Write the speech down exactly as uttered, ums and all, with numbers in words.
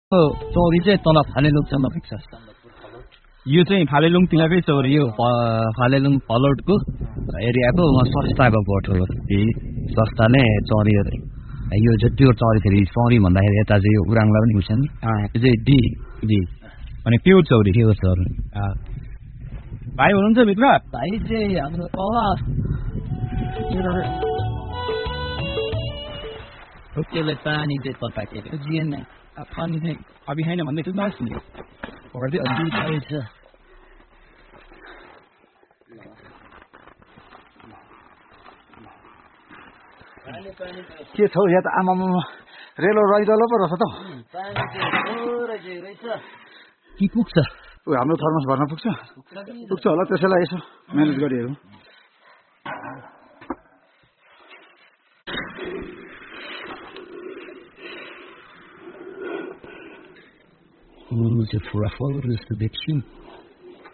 चौरी चाहिँ तल फालेलुङसम्म पुग्छ यो चाहिँ फालेलुङ तिलकै चौरी हो फालेलुङ फलोटको एरियाको सस्ताको बोट हो सस्ता नै चौरी यो चाहिँ त्यो चौरी फेरि चौरी भन्दाखेरि यता चाहिँ यो उराङलाई पनि हुन्छ नि यो चाहिँ डी डी अनि प्योर चौरी प्योर चौरी भाइ हुनुहुन्छ भित्र भाइ चाहिँ हाम्रो त्यसले पानी चाहिँ पताकेको जिएन पानी चाहिँ अभी छैन भन्दै थियो मासुले घरदै अलि छ के छौ यहाँ त आमामा रेलो रहिदलो पो रहेछ त कि पुग्छ हाम्रो थर्मस भर्न पुग्छ पुग्छ होला त्यसैलाई यसो manage गरिहेरौँ Who's it for a photo? Is the big shoe?